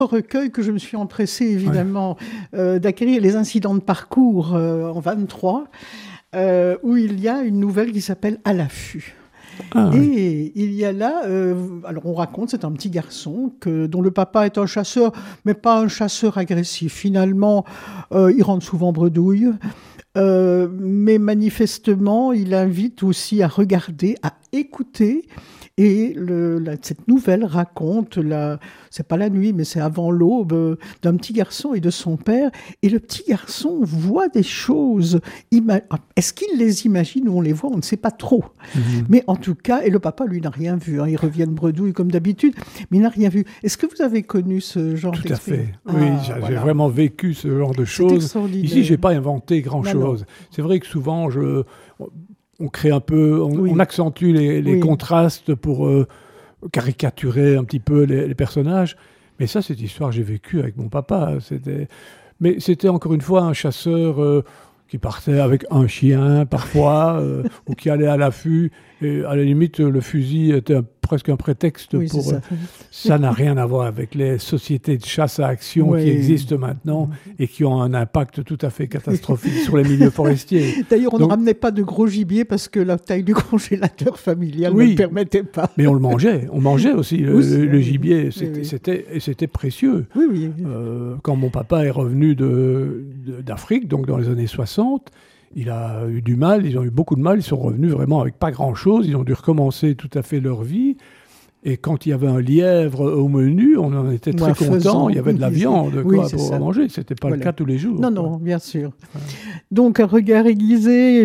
Recueil que je me suis empressée évidemment d'acquérir, Les incidents de parcours en 23, où il y a une nouvelle qui s'appelle À l'affût. Ah, oui. Et il y a là, alors on raconte, c'est un petit garçon dont le papa est un chasseur, mais pas un chasseur agressif. Finalement, il rentre souvent bredouille, mais manifestement, il invite aussi à regarder, à écouter. Et cette nouvelle raconte, c'est pas la nuit, mais c'est avant l'aube, d'un petit garçon et de son père. Et le petit garçon voit des choses. Est-ce qu'il les imagine ou on les voit? On ne sait pas trop. Mais en tout cas, et le papa, lui, n'a rien vu. Hein. Il revient de bredouille comme d'habitude, mais il n'a rien vu. Est-ce que vous avez connu ce genre Tout à d'expérience? fait. Oui, j'ai vraiment vécu ce genre de C'est choses. extraordinaire. Ici, je n'ai pas inventé grand-chose. C'est vrai que souvent, on crée un peu, on accentue les contrastes pour caricaturer un petit peu les personnages. Mais ça, cette histoire, j'ai vécu avec mon papa. Mais c'était encore une fois un chasseur qui partait avec un chien parfois, ou qui allait à l'affût. Et à la limite, le fusil était presque un prétexte pour... Ça n'a rien à voir avec les sociétés de chasse à action qui existent maintenant et qui ont un impact tout à fait catastrophique sur les milieux forestiers. D'ailleurs, on ne ramenait pas de gros gibier parce que la taille du congélateur familial ne le permettait pas. Mais on le mangeait. On mangeait aussi le gibier. C'était précieux. Quand mon papa est revenu d'Afrique, donc dans les années 60, il a eu du mal, ils ont eu beaucoup de mal, ils sont revenus vraiment avec pas grand-chose, ils ont dû recommencer tout à fait leur vie. Et quand il y avait un lièvre au menu, on en était très contents, il y avait de la viande pour manger, ce n'était pas le cas tous les jours. Non, bien sûr. Donc un regard aiguisé,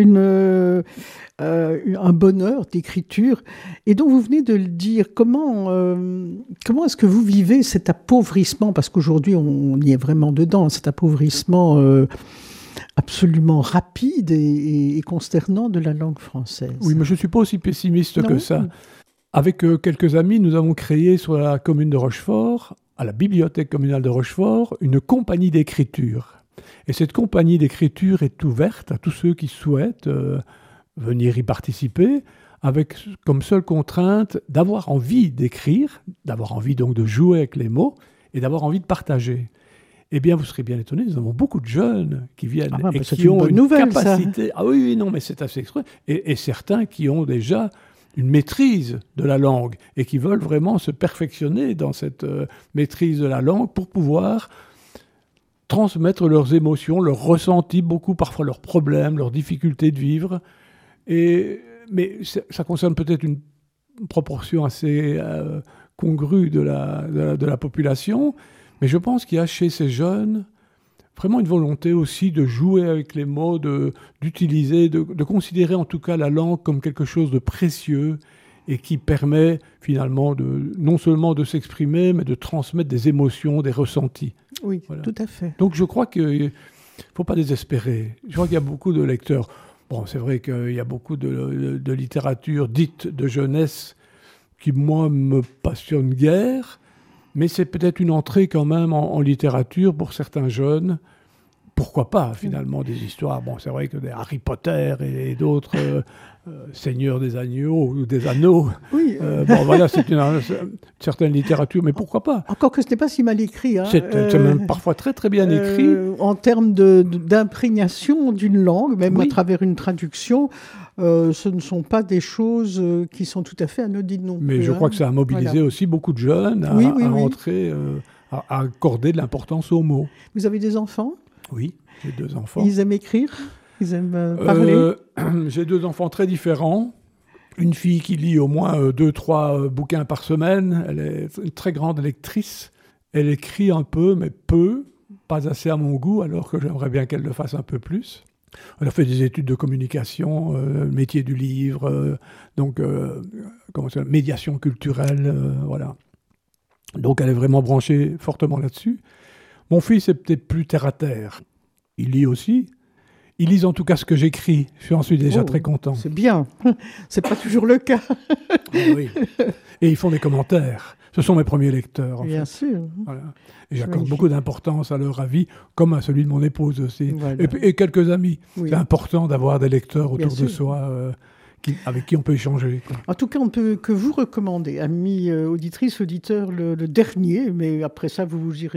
un bonheur d'écriture. Et donc vous venez de le dire, comment est-ce que vous vivez cet appauvrissement? Parce qu'aujourd'hui, on y est vraiment dedans, cet appauvrissement absolument rapide et consternant de la langue française. Oui, mais je ne suis pas aussi pessimiste que ça. Avec quelques amis, nous avons créé sur la commune de Rochefort, à la bibliothèque communale de Rochefort, une compagnie d'écriture. Et cette compagnie d'écriture est ouverte à tous ceux qui souhaitent venir y participer, avec comme seule contrainte d'avoir envie d'écrire, d'avoir envie donc de jouer avec les mots et d'avoir envie de partager. Eh bien, vous serez bien étonnés, nous avons beaucoup de jeunes qui viennent et qui ont une capacité... Ah oui, non, mais c'est assez extrême. Et certains qui ont déjà une maîtrise de la langue et qui veulent vraiment se perfectionner dans cette maîtrise de la langue pour pouvoir transmettre leurs émotions, leurs ressentis, beaucoup parfois leurs problèmes, leurs difficultés de vivre. Mais ça concerne peut-être une proportion assez congrue de la population. Mais je pense qu'il y a chez ces jeunes vraiment une volonté aussi de jouer avec les mots, d'utiliser, de considérer en tout cas la langue comme quelque chose de précieux et qui permet finalement non seulement de s'exprimer, mais de transmettre des émotions, des ressentis. Oui, voilà. Tout à fait. Donc je crois qu'il ne faut pas désespérer. Je crois qu'il y a beaucoup de lecteurs. Bon, c'est vrai qu'il y a beaucoup de littérature dite de jeunesse qui, moi, me passionne guère. Mais c'est peut-être une entrée quand même en littérature pour certains jeunes. Pourquoi pas, finalement, des histoires. Bon, c'est vrai que des Harry Potter et d'autres Seigneur des Agneaux ou des Anneaux. Oui. Bon, voilà, c'est une certaine littérature, mais pourquoi pas? Encore que ce n'est pas si mal écrit. Hein. C'est même parfois très, très bien écrit. En termes d'imprégnation d'une langue, même à travers une traduction, ce ne sont pas des choses qui sont tout à fait anodines non plus. Mais je crois que ça a mobilisé aussi beaucoup de jeunes à entrer, à accorder de l'importance aux mots. Vous avez des enfants? Oui, j'ai 2 enfants. Ils aiment écrire? Ils aiment parler? J'ai 2 enfants très différents. Une fille qui lit au moins 2-3 bouquins par semaine. Elle est une très grande lectrice. Elle écrit un peu, mais peu, pas assez à mon goût, alors que j'aimerais bien qu'elle le fasse un peu plus. Elle a fait des études de communication, métier du livre, médiation culturelle, voilà. Donc elle est vraiment branchée fortement là-dessus. Mon fils est peut-être plus terre à terre. Il lit aussi. Ils lisent en tout cas ce que j'écris. Je suis déjà très content. C'est bien. C'est pas toujours le cas. Oui. Et ils font des commentaires. Ce sont mes premiers lecteurs. Bien sûr. Voilà. Et j'accorde beaucoup d'importance à leur avis, comme à celui de mon épouse aussi. Voilà. Et quelques amis. Oui. C'est important d'avoir des lecteurs autour de soi avec qui on peut échanger, quoi. En tout cas, on ne peut que vous recommander, amis auditrices, auditeurs, le dernier, mais après ça, vous irez